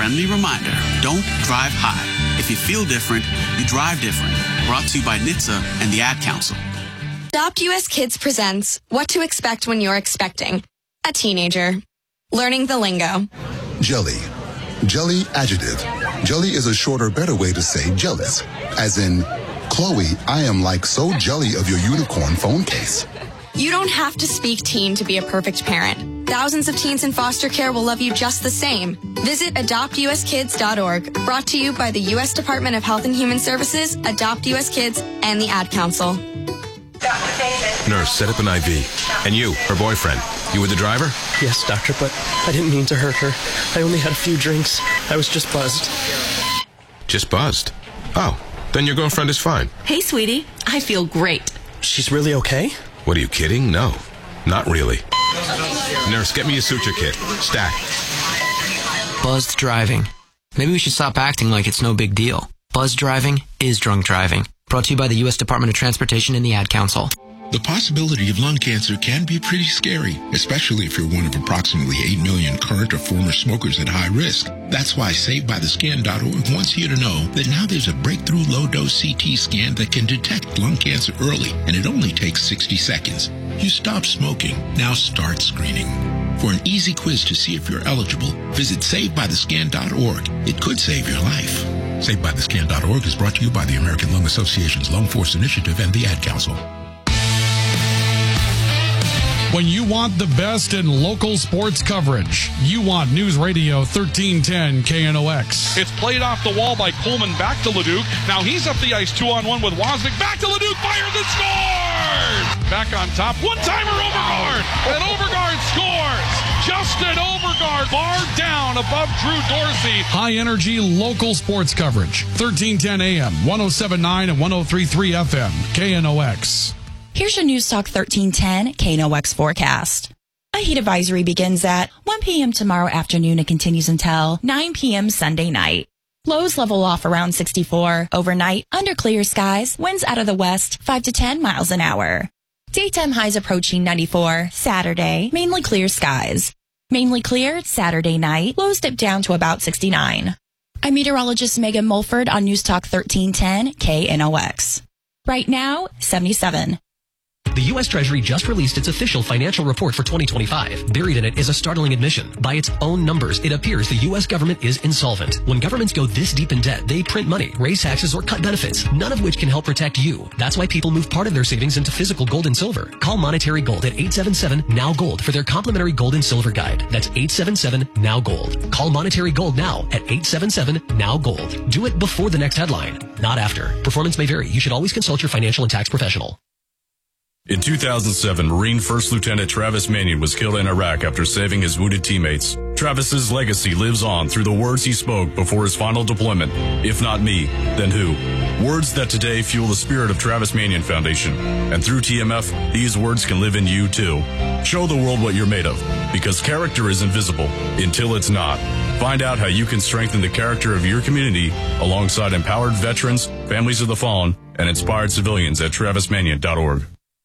friendly reminder, don't drive high. If you feel different, you drive different. Brought to you by NHTSA and the Ad Council. Adopt US Kids presents What to Expect When You're Expecting a Teenager. Learning the lingo. Jelly. Jelly adjective. Jelly is a shorter, better way to say jealous. As in, Chloe, I am like so jelly of your unicorn phone case. You don't have to speak teen to be a perfect parent. Thousands of teens in foster care will love you just the same. Visit adoptuskids.org. Brought to you by the U.S. Department of Health and Human Services, Adopt US Kids, and the Ad Council. Nurse, set up an IV. And you, her boyfriend, you were the driver? Yes, doctor, but I didn't mean to hurt her. I only had a few drinks. I was just buzzed. Just buzzed? Oh, then your girlfriend is fine. Hey, sweetie. I feel great. She's really okay? What, are you kidding? No, not really. Nurse, get me a suture kit. Stack. Buzzed driving. Maybe we should stop acting like it's no big deal. Buzzed driving is drunk driving. Brought to you by the U.S. Department of Transportation and the Ad Council. The possibility of lung cancer can be pretty scary, especially if you're one of approximately 8 million current or former smokers at high risk. That's why SaveByTheScan.org wants you to know that now there's a breakthrough low-dose CT scan that can detect lung cancer early, and it only takes 60 seconds. You stop smoking. Now start screening. For an easy quiz to see if you're eligible, visit SaveByTheScan.org. It could save your life. SaveByTheScan.org is brought to you by the American Lung Association's Lung Force Initiative and the Ad Council. When you want the best in local sports coverage, you want News Radio 1310 KNOX. It's played off the wall by Coleman back to Leduc. Now he's up the ice 2-on-1 with Wozniak. Back to Leduc, fires and scores! Back on top, one-timer Overgaard, and Overgaard scores! Justin Overgaard barred down above Drew Dorsey. High-energy local sports coverage. 1310 AM, 107.9 and 103.3 FM, KNOX. Here's your News Talk 1310 KNOX forecast. A heat advisory begins at 1 p.m. tomorrow afternoon and continues until 9 p.m. Sunday night. Lows level off around 64. Overnight, under clear skies, winds out of the west 5 to 10 miles an hour. Daytime highs approaching 94. Saturday, mainly clear skies. Mainly clear Saturday night, lows dip down to about 69. I'm meteorologist Megan Mulford on News Talk 1310 KNOX. Right now, 77. The U.S. Treasury just released its official financial report for 2025. Buried in it is a startling admission. By its own numbers, it appears the U.S. government is insolvent. When governments go this deep in debt, they print money, raise taxes, or cut benefits, none of which can help protect you. That's why people move part of their savings into physical gold and silver. Call Monetary Gold at 877-NOW-GOLD for their complimentary gold and silver guide. That's 877-NOW-GOLD. Call Monetary Gold now at 877-NOW-GOLD. Do it before the next headline, not after. Performance may vary. You should always consult your financial and tax professional. In 2007, Marine First Lieutenant Travis Manion was killed in Iraq after saving his wounded teammates. Travis's legacy lives on through the words he spoke before his final deployment. If not me, then who? Words that today fuel the spirit of Travis Manion Foundation. And through TMF, these words can live in you too. Show the world what you're made of, because character is invisible until it's not. Find out how you can strengthen the character of your community alongside empowered veterans, families of the fallen, and inspired civilians at travismanion.org.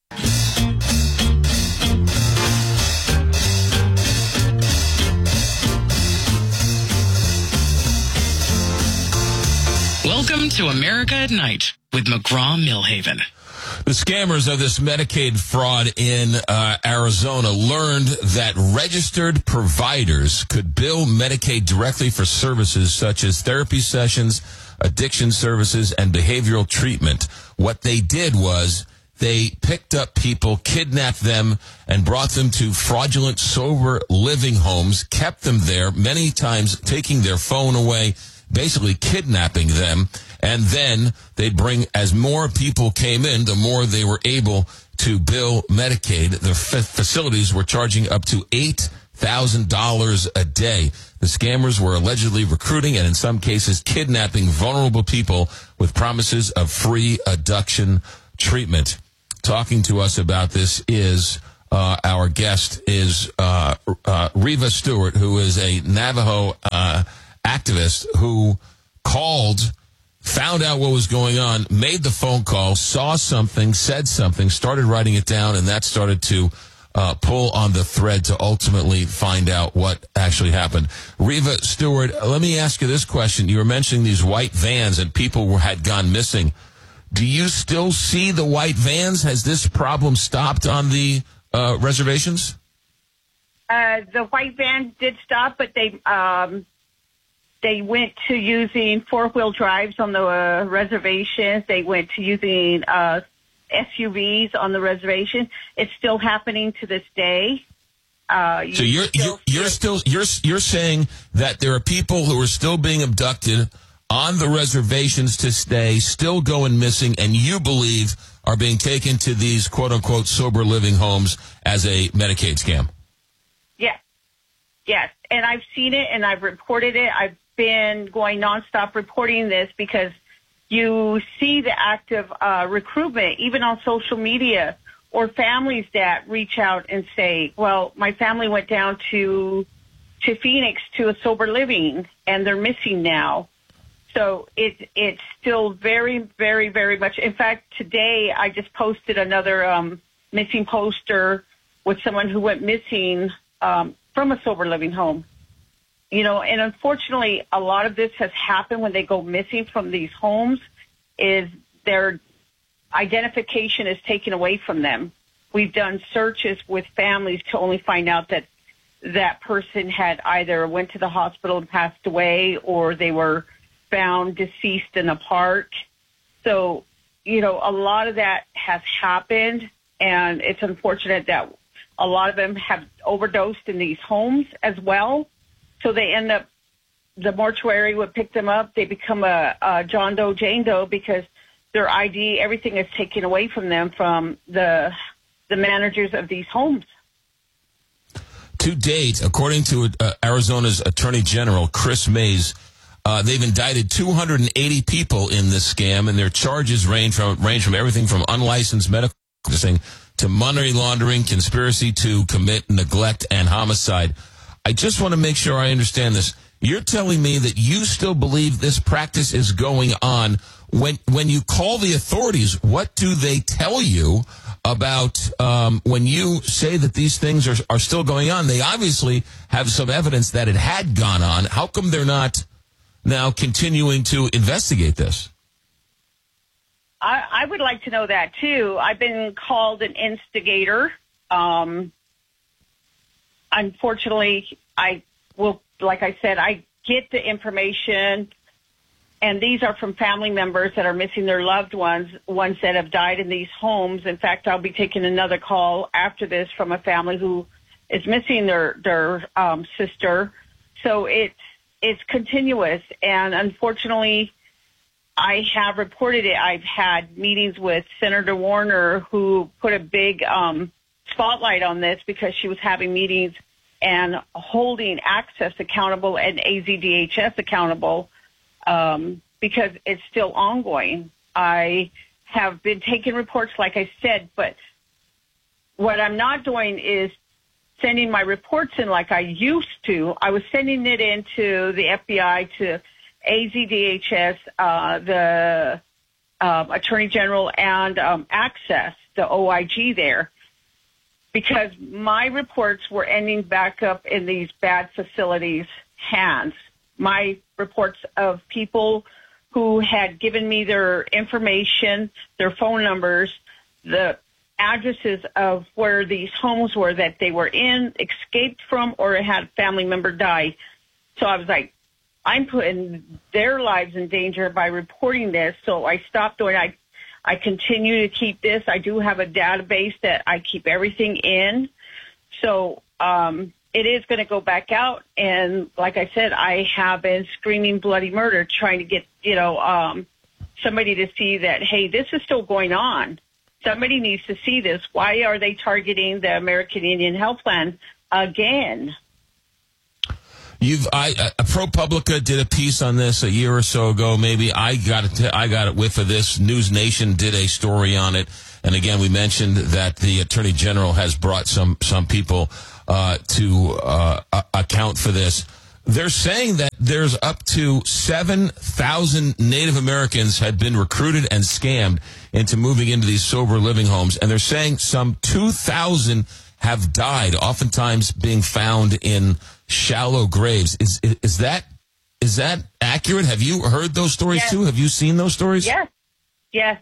Welcome to America at Night with McGraw-Millhaven. The scammers of this Medicaid fraud in Arizona learned that registered providers could bill Medicaid directly for services such as therapy sessions, addiction services, and behavioral treatment. What they did was they picked up people, kidnapped them, and brought them to fraudulent sober living homes, kept them there, many times taking their phone away, basically kidnapping them, and then they'd bring, as more people came in, the more they were able to bill Medicaid. The facilities were charging up to $8,000 a day. The scammers were allegedly recruiting and in some cases kidnapping vulnerable people with promises of free addiction treatment. Talking to us about this is our guest is Reva Stewart, who is a Navajo activist who called, found out what was going on, made the phone call, saw something, said something, started writing it down, and that started to pull on the thread to ultimately find out what actually happened. Reva Stewart, let me ask you this question. You were mentioning these white vans and people had gone missing. Do you still see the white vans? Has this problem stopped on the reservations? The white van did stop, but they went to using four-wheel drives on the reservations. They went to using SUVs on the reservation. It's still happening to this day. So you're saying that there are people who are still being abducted on the reservations to stay, still going missing, and you believe are being taken to these quote-unquote sober living homes as a Medicaid scam? Yes, and I've seen it and I've reported it. I've been going nonstop reporting this because you see the active recruitment, even on social media, or families that reach out and say, well, my family went down to Phoenix to a sober living and they're missing now. So it's still very, very, very much. In fact, today I just posted another missing poster with someone who went missing from a sober living home. You know, and unfortunately, a lot of this has happened when they go missing from these homes, is their identification is taken away from them. We've done searches with families to only find out that that person had either went to the hospital and passed away, or they were found deceased in a park. So, you know, a lot of that has happened, and it's unfortunate that a lot of them have overdosed in these homes as well. So they end up, the mortuary would pick them up. They become a John Doe, Jane Doe, because their ID, everything is taken away from them from the managers of these homes. To date, according to Arizona's Attorney General, Chris Mays, they've indicted 280 people in this scam, and their charges range from everything from unlicensed medical practicing to money laundering, conspiracy to commit neglect, and homicide. I just want to make sure I understand this. You're telling me that you still believe this practice is going on. When you call the authorities, what do they tell you about when you say that these things are still going on? They obviously have some evidence that it had gone on. How come they're not now continuing to investigate this? I would like to know that, too. I've been called an instigator. Unfortunately, like I said, I get the information, and these are from family members that are missing their loved ones that have died in these homes. In fact, I'll be taking another call after this from a family who is missing their sister. So it's continuous, and unfortunately, I have reported it. I've had meetings with Senator Warner, who put a big spotlight on this because she was having meetings and holding Access accountable and AZDHS accountable because it's still ongoing. I have been taking reports, like I said, but what I'm not doing is sending my reports in like I used to. I was sending it into the FBI, to AZDHS, the Attorney General, and Access, the OIG there, because my reports were ending back up in these bad facilities' hands. My reports of people who had given me their information, their phone numbers, the addresses of where these homes were that they were in, escaped from, or had a family member die. So I was like, I'm putting their lives in danger by reporting this. So I stopped doing it. I continue to keep this. I do have a database that I keep everything in. So it is going to go back out. And like I said, I have been screaming bloody murder, trying to get, somebody to see that, hey, this is still going on. Somebody needs to see this. Why are they targeting the American Indian Health Plan again? ProPublica did a piece on this a year or so ago. Maybe I got it whiff of this. News Nation did a story on it, and again, we mentioned that the Attorney General has brought some people to account for this. They're saying that there's up to 7,000 Native Americans had been recruited and scammed into moving into these sober living homes, and they're saying some 2,000 have died, oftentimes being found in shallow graves. Is that accurate? Have you heard those stories too? Have you seen those stories? Yes.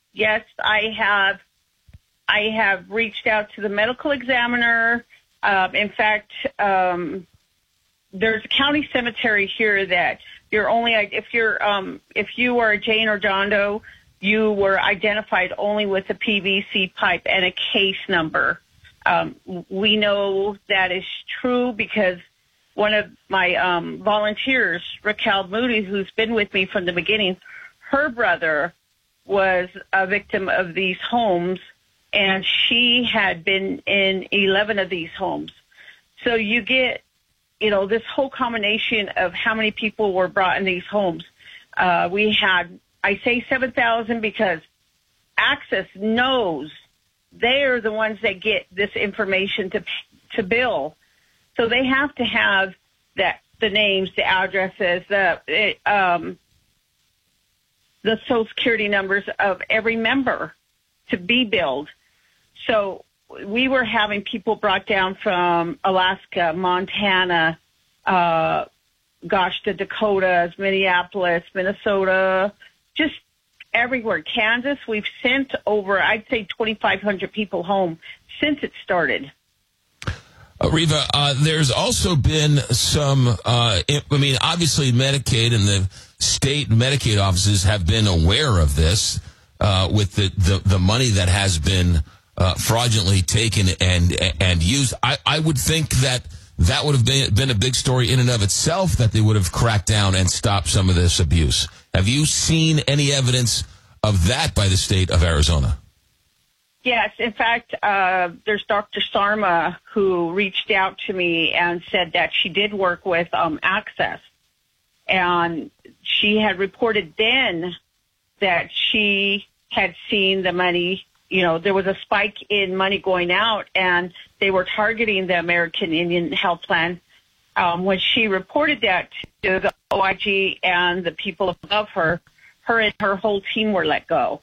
I have reached out to the medical examiner. In fact, there's a county cemetery here that you're only if you are a Jane or John Doe, you were identified only with a PVC pipe and a case number. We know that is true because one of my volunteers, Raquel Moody, who's been with me from the beginning, her brother was a victim of these homes, and she had been in 11 of these homes. So you get, this whole combination of how many people were brought in these homes. We had, I say 7,000 because Access knows they're the ones that get this information to bill. So they have to have the names, the addresses, the Social Security numbers of every member to be billed. So we were having people brought down from Alaska, Montana, the Dakotas, Minneapolis, Minnesota, just everywhere. Kansas, we've sent over, I'd say, 2,500 people home since it started. Reva, there's also been some, obviously Medicaid and the state Medicaid offices have been aware of this with the money that has been fraudulently taken and used. I would think that would have been a big story in and of itself, that they would have cracked down and stopped some of this abuse. Have you seen any evidence of that by the state of Arizona? Yes. In fact, there's Dr. Sarma who reached out to me and said that she did work with Access. And she had reported then that she had seen the money. There was a spike in money going out, and they were targeting the American Indian Health Plan. When she reported that to the OIG and the people above her and her whole team were let go.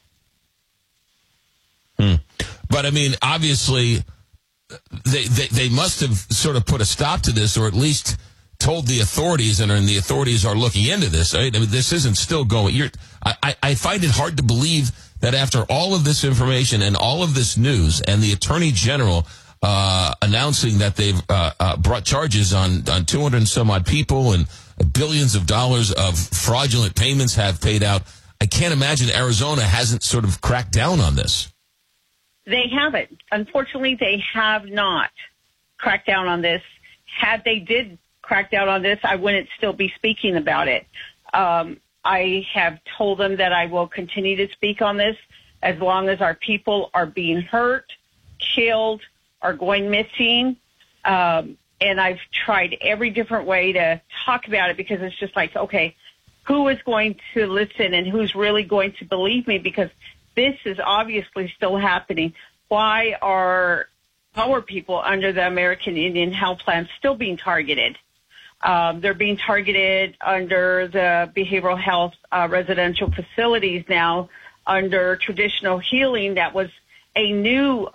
But, obviously, they must have sort of put a stop to this, or at least told the authorities, and the authorities are looking into this. This isn't still going. I find it hard to believe that after all of this information and all of this news, and the Attorney General announcing that they've brought charges on 200 and some odd people, and billions of dollars of fraudulent payments have paid out, I can't imagine Arizona hasn't sort of cracked down on this. They haven't. Unfortunately, they have not cracked down on this. Had they did crack down on this, I wouldn't still be speaking about it. I have told them that I will continue to speak on this as long as our people are being hurt, killed, are going missing. And I've tried every different way to talk about it, because it's just like, okay, who is going to listen and who's really going to believe me? Because this is obviously still happening. Why are our people under the American Indian Health Plan still being targeted? They're being targeted under the behavioral health residential facilities now, under traditional healing. That was a new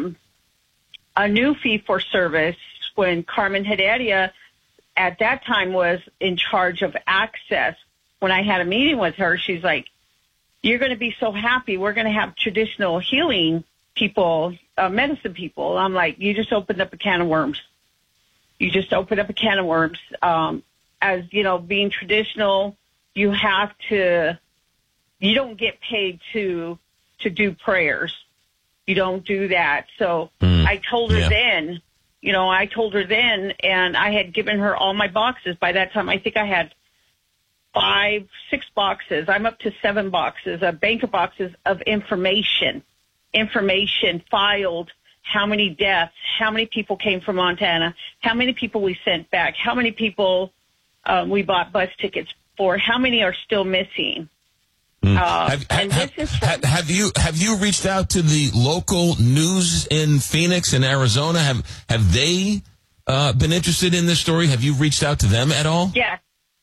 fee for service when Carmen Heredia at that time was in charge of Access. When I had a meeting with her, she's like, "You're going to be so happy. We're going to have traditional healing people, medicine people." I'm like, "You just opened up a can of worms. You just opened up a can of worms." As you know, being traditional, you don't get paid to do prayers. You don't do that. So I told her then, and I had given her all my boxes. By that time, I think I had 6 boxes. I'm up to 7 boxes, a bank of boxes of information filed. How many deaths, how many people came from Montana, how many people we sent back, how many people we bought bus tickets for, how many are still missing. Have you reached out to the local news in Phoenix and Arizona? Have they been interested in this story? Have you reached out to them at all? Yes.